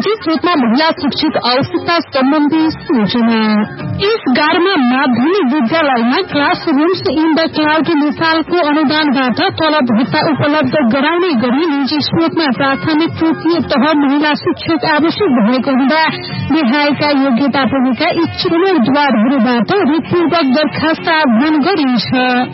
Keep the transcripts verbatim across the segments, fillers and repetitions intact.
निजी स्रोतमा महिला शिक्षक आवश्यकता सम्बन्धी सूचना। यस गारमा माध्यमिक विद्यालयमा क्लासरूम्स इन द क्लाउड नेपालको अनुदानबाट तलब भत्ता उपलब्ध गराउने गरी निजी स्रोतमा प्राथमिक तृतीय तह महिला शिक्षक आवश्यक भएको हुँदा विधायकका योग्यता पुगेका इच्छुक उम्मेद्वारहरूबाट रिटपूर्वक दरखास्त आह्वान गरिन्छ।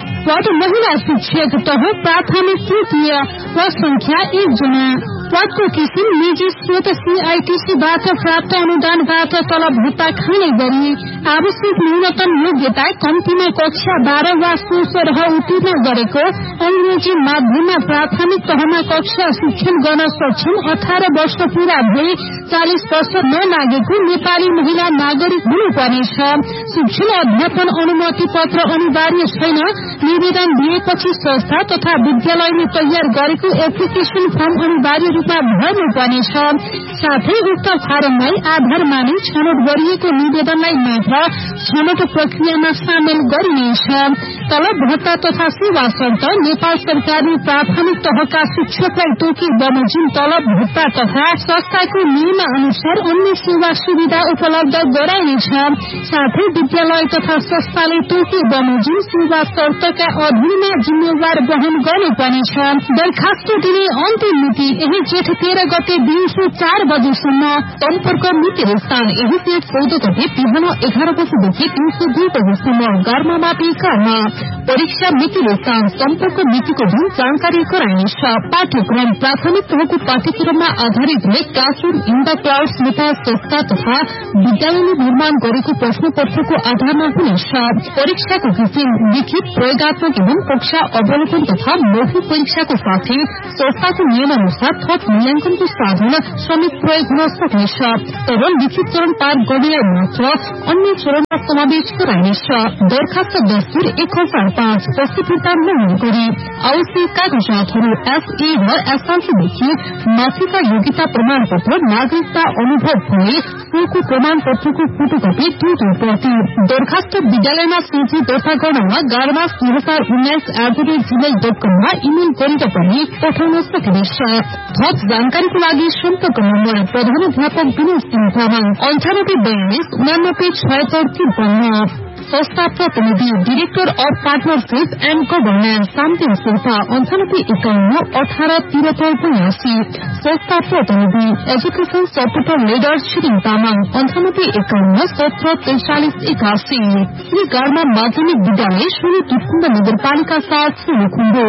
पद महिला शिक्षक तह प्राथमिक तृतीय व संख्या एक जना। पदको किसिम निजी स्रोत सीआईटीसीबाट प्राप्त अनुदानबाट तलब भत्ता खाने गरी आवश्यक न्यूनतम योग्यता कम्तीमा कक्षा बाह्र वा सोह्र उत्तीर्ण गरेको, अंग्रेजी माध्यममा प्राथमिक तहमा कक्षा शिक्षण गर्न सक्षम, अठार वर्ष पूरा भई चालिस वर्ष नलागेको नेपाली महिला नागरिक हुनुपर्नेछ। शिक्षण अध्यापन अनुमति पत्र अनिवार्य छैन। निवेदन दिएपछि संस्था तथा विद्यालयले तयार गरेको एप्लिकेशन फर्म अनिवार्य रूपमा भर्नुपर्नेछ। साथै उक्त फारमलाई आधार मानि छनौट गरिएको निवेदनलाई मात्र छनौट प्रक्रियामा सामेल गरिनेछ। तलब भत्ता तथा सेवा शर्त नेपाल सरकारले प्राथमिक तहका शिक्षकलाई तोकी बमोजिम तलब भत्ता तथा संस्थाको नियम अनुसार अन्य सेवा सुविधा उपलब्ध गराइनेछ। साथै विद्यालय तथा संस्थाले तोकी बमोजिम सेवा शर्तका अधीनमा जिम्मेवार वहन गर्नुपर्नेछ। दरखास्त दिने अन्तिम मिति यही जेठ तेह्र गते दिउँसो चार बजेसम्म। सम्पर्क मिति स्थान यही जेठ चौध गते बिहान एघार बजेदेखि दिउँसो दुई बजेसम्म। गर्ममापी कर्म परीक्षा मिति स्थान सम्पर्क मितिको दिन जानकारी गराइनेछ। पाठ्यक्रम प्राथमिक तहको पाठ्यक्रममा आधारित हुने classroom in the clouds Nepal संस्था तथा विद्यालयले निर्माण गरेको प्रश्न पत्रको आधारमा हुनेछ। परीक्षाको किसिम लिखित प्रयोगात्मक एवं कक्षा अवलोकन तथा मौखिक परीक्षाको साथै संस्थाको नियम अनुसार थप मूल्याङ्कनको साधन श्रमिक प्रयोग हुन सक्नेछ। तर लिखित चरण पार गर्नेलाई मात्र अन्य चरणमा समावेश गराइनेछ। दरखास्त दस्तुर एक हजार पाँच पछि फिर्ता नहुने गरी आवश्यक कागजातहरू एसए र एसएलसीदेखि माथिका योग्यता प्रमाण पत्र, नागरिकता अनुभव भए सोको प्रमाण पत्रको फोटोकपी दुई दुई प्रति। दरखास्त विद्यालयमा सूची दर्ता गर्न वा गार्मास दुई हजार उन्नाइस at the rate Gmail dot कममा इमेल गरेर पनि पठाउन सकिनेछ। थप जानकारीको लागि सम्पर्क नम्बर प्रधानाध्यापक विनोद सिंह तामाङ अन्ठानब्बे बयालिस उनानब्बे छयत्तर त्रिपन्न। संस्था प्रतिनिधि director of partnership and governance शान्ति शेर्पा अन्ठानब्बे एकाउन्न अठार तिहत्तर बयासी। संस्था प्रतिनिधि education supporter leader Tshering Tamang अन्ठानब्बे एकाउन्न सत्र त्रिचालिस एकासी। श्री गार्मा माध्यमिक विद्यालय सोलु तुकुण्ड नगरपालिका साथ सोलुखुम्बु।